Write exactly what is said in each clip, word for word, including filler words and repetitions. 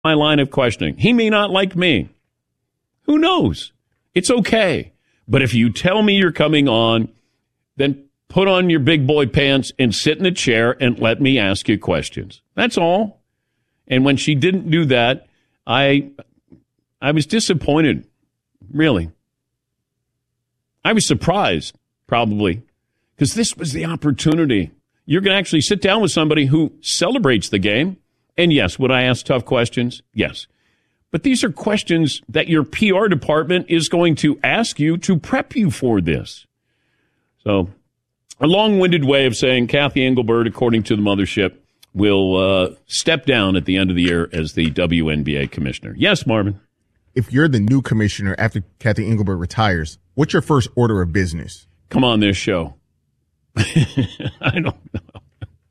my line of questioning. He may not like me. Who knows? It's okay. But if you tell me you're coming on, then put on your big boy pants and sit in a chair and let me ask you questions. That's all. And when she didn't do that, I I was disappointed, really. I was surprised, probably, because this was the opportunity. You're going to actually sit down with somebody who celebrates the game. And yes, would I ask tough questions? Yes. But these are questions that your P R department is going to ask you to prep you for this. So a long-winded way of saying Kathy Engelbert, according to the mothership, will uh, step down at the end of the year as the W N B A commissioner. Yes, Marvin? If you're the new commissioner after Kathy Engelbert retires, what's your first order of business? Come on this show. I don't know.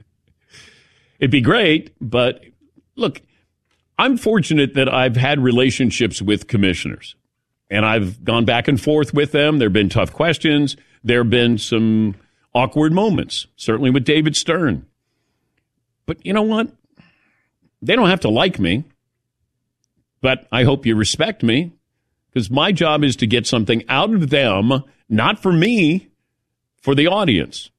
It'd be great, but look, I'm fortunate that I've had relationships with commissioners, and I've gone back and forth with them. There have been tough questions. There have been some awkward moments, certainly with David Stern. But you know what? They don't have to like me, but I hope you respect me, because my job is to get something out of them, not for me, for the audience.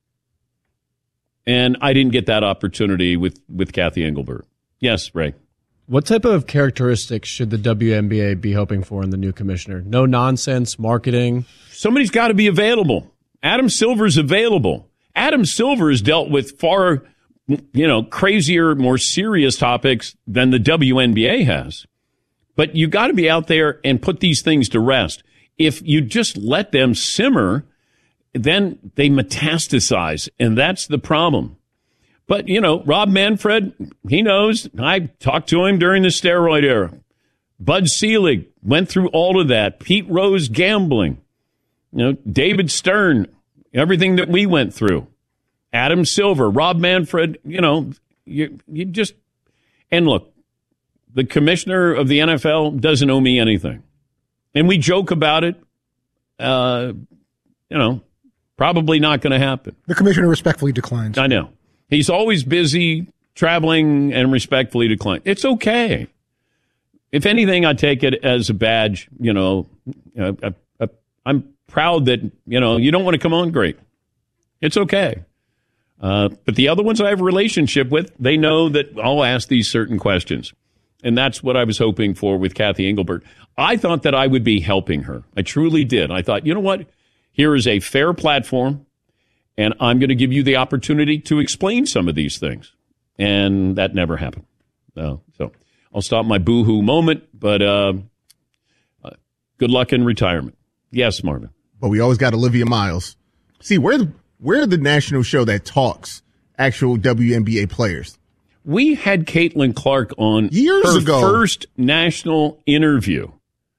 And I didn't get that opportunity with, with Kathy Engelbert. Yes, Ray. What type of characteristics should the W N B A be hoping for in the new commissioner? No nonsense marketing? Somebody's got to be available. Adam Silver's available. Adam Silver has dealt with far, you know, crazier, more serious topics than the W N B A has. But you got to be out there and put these things to rest. If you just let them simmer, then they metastasize, and that's the problem. But, you know, Rob Manfred, he knows. I talked to him during the steroid era. Bud Selig went through all of that. Pete Rose gambling. You know, David Stern, everything that we went through. Adam Silver, Rob Manfred, you know, you, you just, and look, the commissioner of the N F L doesn't owe me anything. And we joke about it. Uh, you know, probably not going to happen. The commissioner respectfully declines. I know. He's always busy traveling and respectfully declines. It's okay. If anything, I take it as a badge. You know, uh, uh, uh, I'm proud that, you know, you don't want to come on. Great. It's okay. Uh, but the other ones I have a relationship with, they know that I'll ask these certain questions. And that's what I was hoping for with Kathy Engelbert. I thought that I would be helping her. I truly did. I thought, you know what? Here is a fair platform, and I'm going to give you the opportunity to explain some of these things. And that never happened. No. So I'll stop my boo-hoo moment, but uh, uh, good luck in retirement. Yes, Marvin. But we always got Olivia Miles. See, we're the, we're the national show that talks actual W N B A players. We had Caitlin Clark on years her ago. First national interview.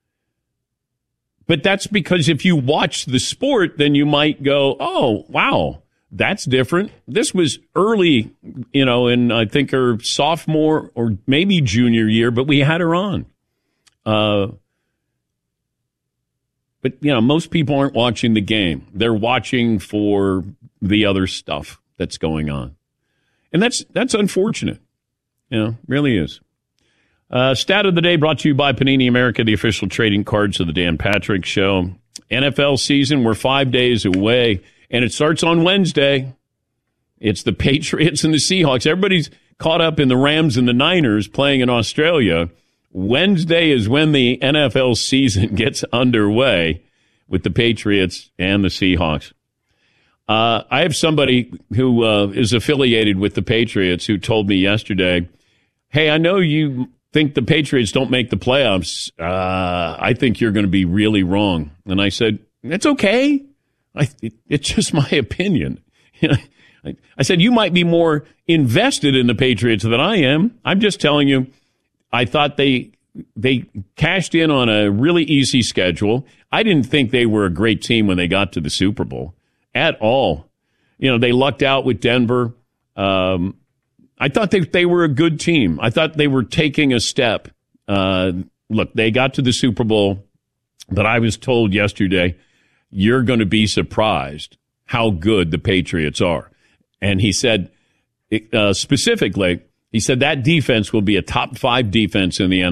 But that's because if you watch the sport, then you might go, oh, wow, that's different. This was early, you know, in I think her sophomore or maybe junior year, but we had her on. Uh, but, you know, most people aren't watching the game. They're watching for the other stuff that's going on. And that's that's unfortunate. You know, really is. Uh, stat of the day brought to you by Panini America, the official trading cards of the Dan Patrick Show. N F L season, we're five days away, and it starts on Wednesday. It's the Patriots and the Seahawks. Everybody's caught up in the Rams and the Niners playing in Australia. Wednesday is when the N F L season gets underway with the Patriots and the Seahawks. Uh, I have somebody who uh, is affiliated with the Patriots who told me yesterday, hey, I know you think the Patriots don't make the playoffs. Uh, I think you're going to be really wrong. And I said, it's okay. I, it, it's just my opinion. I, I said, you might be more invested in the Patriots than I am. I'm just telling you, I thought they they cashed in on a really easy schedule. I didn't think they were a great team when they got to the Super Bowl at all. You know, they lucked out with Denver. Um, I thought they, they were a good team. I thought they were taking a step. Uh, look, they got to the Super Bowl, but I was told yesterday, you're going to be surprised how good the Patriots are. And he said uh, specifically, He said that defense will be a top five defense in the N F L.